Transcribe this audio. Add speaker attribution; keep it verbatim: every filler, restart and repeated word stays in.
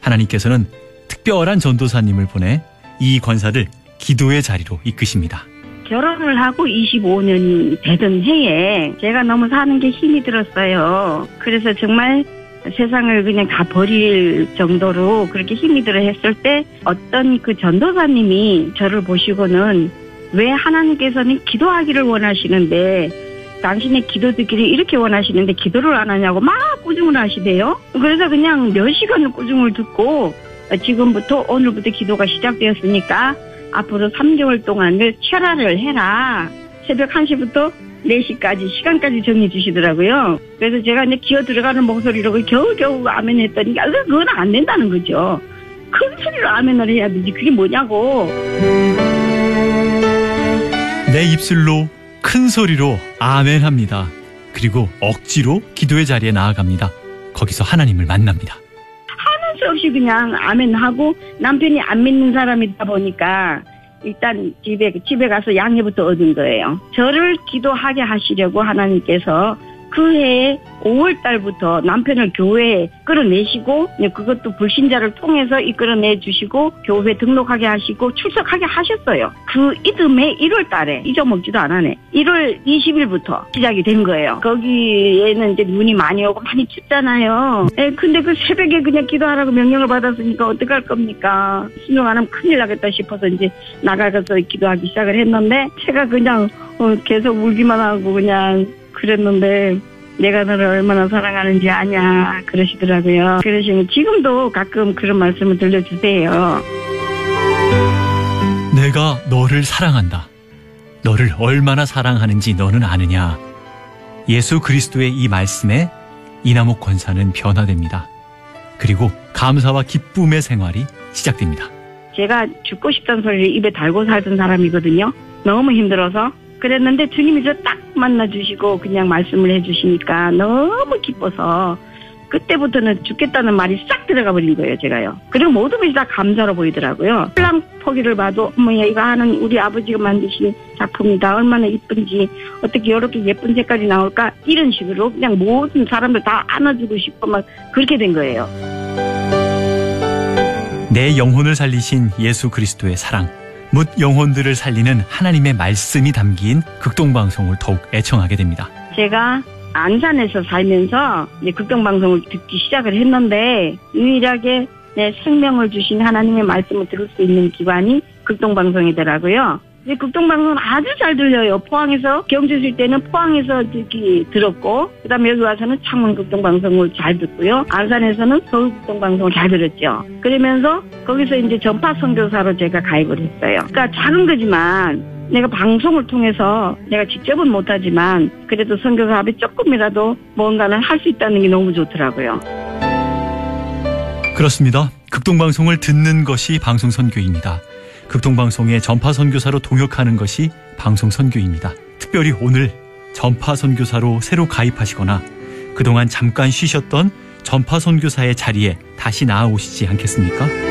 Speaker 1: 하나님께서는 특별한 전도사님을 보내 이 권사를 기도의 자리로 이끄십니다.
Speaker 2: 결혼을 하고 이십오 년이 되던 해에 제가 너무 사는 게 힘이 들었어요. 그래서 정말 세상을 그냥 다 버릴 정도로 그렇게 힘이 들어 했을 때 어떤 그 전도사님이 저를 보시고는 왜 하나님께서는 기도하기를 원하시는데 당신의 기도 듣기를 이렇게 원하시는데 기도를 안 하냐고 막 꾸중을 하시대요. 그래서 그냥 몇 시간을 꾸중을 듣고 지금부터 오늘부터 기도가 시작되었으니까 앞으로 삼 개월 동안을 철야를 해라. 새벽 한 시부터 네 시까지 시간까지 정해 주시더라고요. 그래서 제가 이제 기어 들어가는 목소리로 겨우겨우 아멘 했더니 아, 그건 안 된다는 거죠. 큰 소리로 아멘을 해야 되지 그게 뭐냐고.
Speaker 1: 내 입술로 큰 소리로 아멘 합니다. 그리고 억지로 기도의 자리에 나아갑니다. 거기서 하나님을 만납니다.
Speaker 2: 하는 수 없이 그냥 아멘 하고 남편이 안 믿는 사람이다 보니까 일단 집에 집에 가서 양해부터 얻은 거예요. 저를 기도하게 하시려고 하나님께서 그 해에 오월 달부터 남편을 교회에 끌어내시고 그것도 불신자를 통해서 이끌어내 주시고 교회 등록하게 하시고 출석하게 하셨어요. 그 이듬해 일월 달에 잊어먹지도 않았네. 일월 이십일부터 시작이 된 거예요. 거기에는 이제 눈이 많이 오고 많이 춥잖아요. 에, 근데 그 새벽에 그냥 기도하라고 명령을 받았으니까 어떡할 겁니까? 신용 안 하면 큰일 나겠다 싶어서 이제 나가서 기도하기 시작을 했는데 제가 그냥 어, 계속 울기만 하고 그냥 그랬는데 내가 너를 얼마나 사랑하는지 아냐 그러시더라고요. 그러시면 지금도 가끔 그런 말씀을 들려주세요.
Speaker 1: 내가 너를 사랑한다. 너를 얼마나 사랑하는지 너는 아느냐. 예수 그리스도의 이 말씀에 이남옥 권사는 변화됩니다. 그리고 감사와 기쁨의 생활이 시작됩니다.
Speaker 2: 제가 죽고 싶다는 소리를 입에 달고 살던 사람이거든요. 너무 힘들어서. 그랬는데 주님이 저 딱 만나주시고 그냥 말씀을 해주시니까 너무 기뻐서 그때부터는 죽겠다는 말이 싹 들어가 버린 거예요, 제가요. 그리고 모든 것이 다 감사로 보이더라고요. 신랑 포기를 봐도 어머야 이거 하는 우리 아버지가 만드신 작품이다. 얼마나 이쁜지 어떻게 이렇게 예쁜 색깔이 나올까 이런 식으로 그냥 모든 사람들 다 안아주고 싶어 막 그렇게 된 거예요.
Speaker 1: 내 영혼을 살리신 예수 그리스도의 사랑, 뭇 영혼들을 살리는 하나님의 말씀이 담긴 극동방송을 더욱 애청하게 됩니다.
Speaker 2: 제가 안산에서 살면서 이제 극동방송을 듣기 시작을 했는데 유일하게 내 생명을 주신 하나님의 말씀을 들을 수 있는 기관이 극동방송이더라고요. 이제 극동방송은 아주 잘 들려요. 포항에서 경주 있을 때는 포항에서 듣기 들었고 그다음에 여기 와서는 창원 극동방송을 잘 듣고요. 안산에서는 서울 극동방송을 잘 들었죠. 그러면서 거기서 이제 전파 선교사로 제가 가입을 했어요. 그러니까 작은 거지만 내가 방송을 통해서 내가 직접은 못하지만 그래도 선교사업에 조금이라도 뭔가는 할 수 있다는 게 너무 좋더라고요.
Speaker 1: 그렇습니다. 극동방송을 듣는 것이 방송선교입니다. 극동방송의 전파선교사로 동역하는 것이 방송선교입니다. 특별히 오늘 전파선교사로 새로 가입하시거나 그동안 잠깐 쉬셨던 전파선교사의 자리에 다시 나아오시지 않겠습니까?